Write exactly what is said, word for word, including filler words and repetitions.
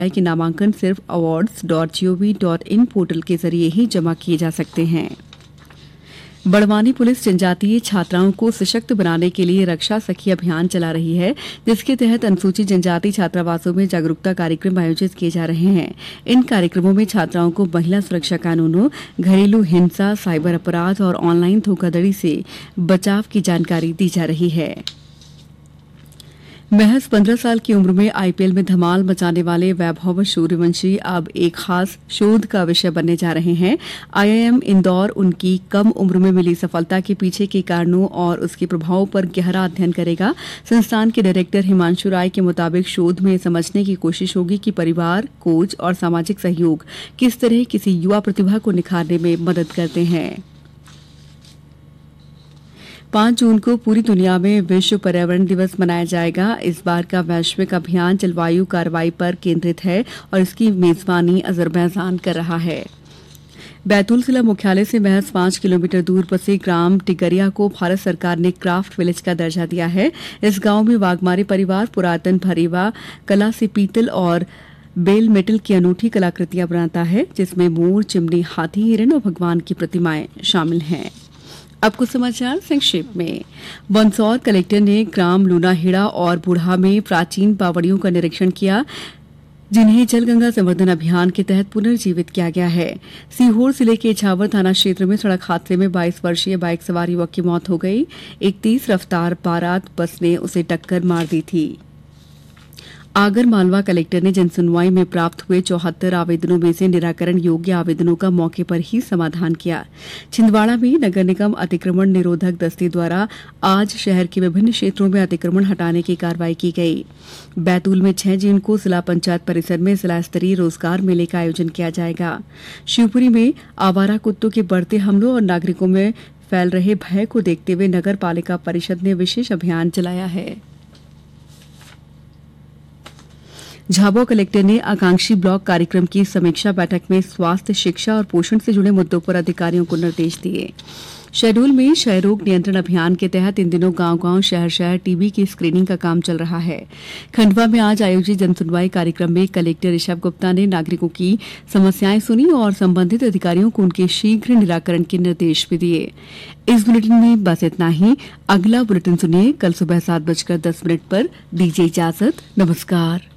है कि नामांकन सिर्फ awards dot G O V dot in portal के जरिए ही जमा किए जा सकते हैं। बड़वानी पुलिस जनजातीय छात्राओं को सशक्त बनाने के लिए रक्षा सखी अभियान चला रही है, जिसके तहत अनुसूचित जनजाति छात्रावासों में जागरूकता कार्यक्रम आयोजित किए जा रहे हैं। इन कार्यक्रमों में छात्राओं को महिला सुरक्षा कानूनों, घरेलू हिंसा, साइबर अपराध और ऑनलाइन धोखाधड़ी से बचाव की जानकारी दी जा रही है। महज पंद्रह साल की उम्र में आई पी एल में धमाल मचाने वाले वैभव सूर्यवंशी अब एक खास शोध का विषय बनने जा रहे हैं। आई आई एम इंदौर उनकी कम उम्र में मिली सफलता के पीछे के कारणों और उसके प्रभावों पर गहरा अध्ययन करेगा। संस्थान के डायरेक्टर हिमांशु राय के मुताबिक शोध में समझने की कोशिश होगी कि परिवार, कोच और सामाजिक सहयोग किस तरह किसी युवा प्रतिभा को निखारने में मदद करते हैं। पाँच जून को पूरी दुनिया में विश्व पर्यावरण दिवस मनाया जाएगा। इस बार का वैश्विक अभियान जलवायु कार्रवाई पर केंद्रित है और इसकी मेजबानी अजरबैजान कर रहा है। बैतूल जिला मुख्यालय से महज पांच किलोमीटर दूर बसे ग्राम टिकरिया को भारत सरकार ने क्राफ्ट विलेज का दर्जा दिया है। इस गांव में वाघमारे परिवार पुरातन भरेवा कला से पीतल और बेल मेटल की अनूठी कलाकृतियां बनाता है, जिसमें मोर, चिमनी, हाथी, हिरण और भगवान की प्रतिमाएं शामिल हैं। अब कुछ समाचार संक्षेप में। मंदसौर कलेक्टर ने ग्राम लूनाहेड़ा और बुढ़ा में प्राचीन बावड़ियों का निरीक्षण किया, जिन्हें जलगंगा संवर्धन अभियान के तहत पुनर्जीवित किया गया है। सीहोर जिले के इछावर थाना क्षेत्र में सड़क हादसे में बाईस वर्षीय बाइक सवार युवक की मौत हो गई। एक तेज रफ्तार बारात बस ने उसे टक्कर मार दी थी। आगर मालवा कलेक्टर ने जनसुनवाई में प्राप्त हुए चौहत्तर आवेदनों में से निराकरण योग्य आवेदनों का मौके पर ही समाधान किया। छिंदवाड़ा में नगर निगम अतिक्रमण निरोधक दस्ते द्वारा आज शहर के विभिन्न क्षेत्रों में अतिक्रमण हटाने की कार्रवाई की गई। बैतूल में छह जून को जिला पंचायत परिसर में जिला स्तरीय रोजगार मेले का आयोजन किया जाएगा। शिवपुरी में आवारा कुत्तों के बढ़ते हमलों और नागरिकों में फैल रहे भय को देखते हुए नगर पालिका परिषद ने विशेष अभियान चलाया है। झाबुआ कलेक्टर ने आकांक्षी ब्लॉक कार्यक्रम की समीक्षा बैठक में स्वास्थ्य, शिक्षा और पोषण से जुड़े मुद्दों पर अधिकारियों को निर्देश दिए। शहडोल में क्षय रोग नियंत्रण अभियान के तहत इन दिनों गांव-गांव, शहर-शहर टीबी की स्क्रीनिंग का काम चल रहा है। खंडवा में आज आयोजित जनसुनवाई कार्यक्रम में कलेक्टर ऋषभ गुप्ता ने नागरिकों की समस्याएं सुनी और संबंधित अधिकारियों को उनके शीघ्र निराकरण के निर्देश भी दिए। इस बुलेटिन में बस इतना ही। अगला बुलेटिन सुनिए कल सुबह सात बजकर दस मिनट पर। दीजिए इजाजत। नमस्कार।